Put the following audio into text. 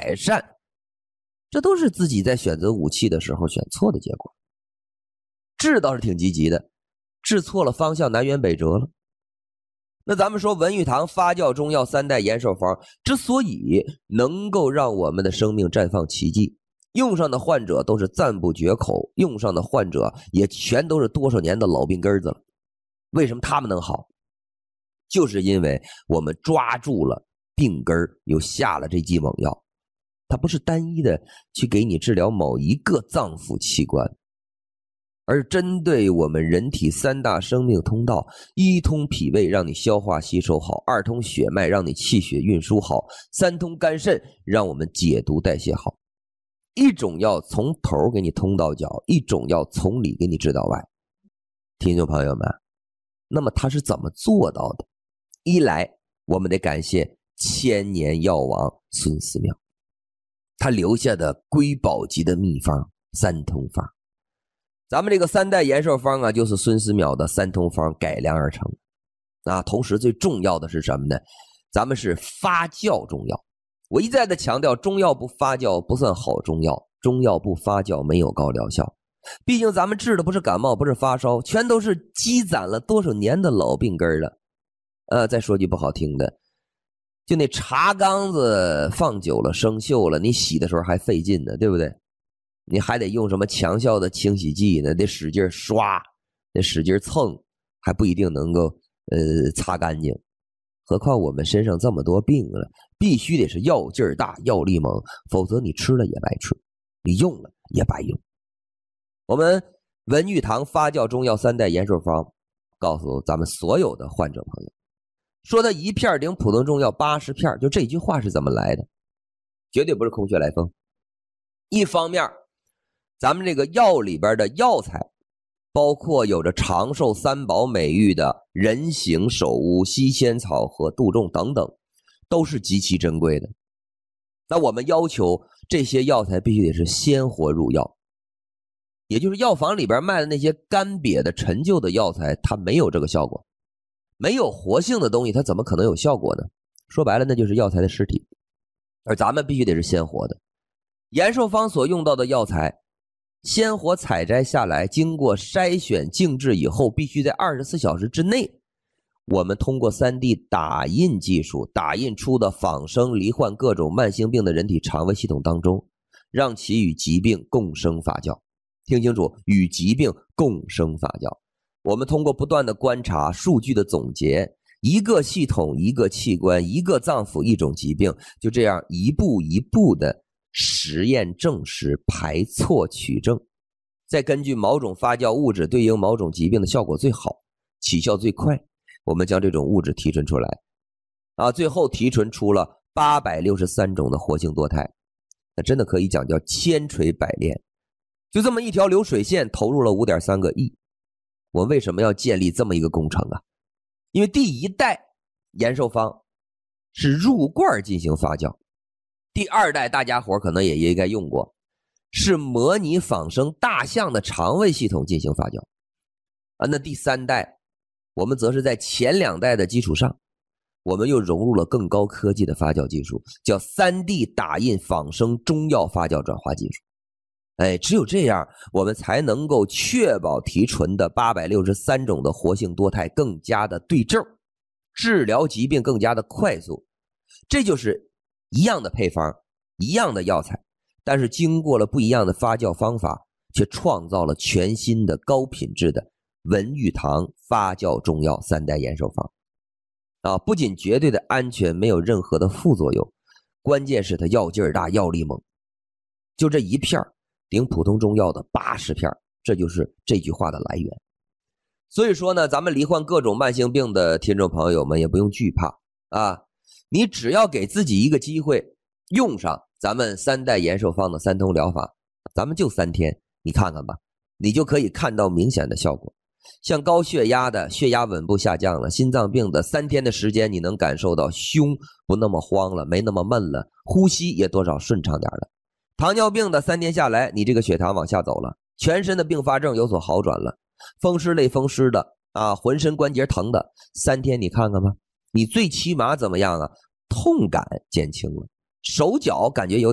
改善，这都是自己在选择武器的时候选错的结果。治倒是挺积极的，治错了方向，南辕北辙了。那咱们说文玉堂发酵中药3代延寿方之所以能够让我们的生命绽放奇迹，用上的患者都是赞不绝口，用上的患者也全都是多少年的老病根子了。为什么他们能好？就是因为我们抓住了病根，又下了这剂猛药。它不是单一的去给你治疗某一个脏腑器官，而针对我们人体3大生命通道：1通脾胃，让你消化吸收好；2通血脉，让你气血运输好；3通肝肾，让我们解毒代谢好。一种药从头给你通到脚，一种药从里给你治到外。听众朋友们，那么他是怎么做到的？一来我们得感谢千年药王孙思邈，他留下的瑰宝级的秘方3通方。咱们这个3代延寿方啊，就是孙思邈的3通方改良而成啊。同时最重要的是什么呢？咱们是发酵中药。我一再的强调，中药不发酵不算好中药，中药不发酵没有高疗效。毕竟咱们治的不是感冒，不是发烧，全都是积攒了多少年的老病根了。再说句不好听的，就那茶缸子放久了生锈了，你洗的时候还费劲呢，对不对？你还得用什么强效的清洗剂呢？得使劲刷，得使劲蹭，还不一定能够擦干净。何况我们身上这么多病了，必须得是药劲儿大，药力猛，否则你吃了也白吃，你用了也白用。我们文玉堂发酵中药3代延寿方告诉咱们所有的患者朋友，说它1片顶普通中药80片，就这句话是怎么来的？绝对不是空穴来风。一方面，咱们这个药里边的药材，包括有着长寿3宝美誉的人形首乌、西仙草和杜仲等等，都是极其珍贵的。那我们要求这些药材必须得是鲜活入药，也就是药房里边卖的那些干瘪的陈旧的药材，它没有这个效果。没有活性的东西，它怎么可能有效果呢？说白了，那就是药材的尸体。而咱们必须得是鲜活的。延寿方所用到的药材，鲜活采摘下来，经过筛选静置以后，必须在24小时之内，我们通过3D 打印技术打印出的仿生罹患各种慢性病的人体肠胃系统当中，让其与疾病共生发酵。听清楚，与疾病共生发酵。我们通过不断的观察，数据的总结，一个系统一个器官一个脏腑一种疾病，就这样一步一步的实验证实，排错取证，再根据某种发酵物质对应某种疾病的效果最好，起效最快，我们将这种物质提纯出来最后提纯出了863种的活性多肽。那真的可以讲叫千锤百炼。就这么一条流水线投入了5.3个亿。我为什么要建立这么一个工程啊？因为第1代延寿方是入罐进行发酵，第2代大家伙可能也应该用过，是模拟仿生大象的肠胃系统进行发酵那第3代我们则是在前2代的基础上，我们又融入了更高科技的发酵技术，叫 3D 打印仿生中药发酵转化技术。只有这样，我们才能够确保提纯的863种的活性多肽更加的对症，治疗疾病更加的快速。这就是一样的配方，一样的药材，但是经过了不一样的发酵方法，却创造了全新的高品质的文玉堂发酵中药3代延寿方不仅绝对的安全，没有任何的副作用，关键是它药劲儿大，药力猛。就这一片顶普通中药的80片，这就是这句话的来源。所以说呢，咱们罹患各种慢性病的听众朋友们也不用惧怕你只要给自己一个机会，用上咱们3代延寿方的3通疗法，咱们就3天，你看看吧，你就可以看到明显的效果。像高血压的血压稳步下降了，心脏病的3天的时间，你能感受到胸不那么慌了，没那么闷了，呼吸也多少顺畅点了。糖尿病的3天下来，你这个血糖往下走了，全身的并发症有所好转了，风湿类风湿的浑身关节疼的，3天你看看吧，你最起码怎么样痛感减轻了，手脚感觉有点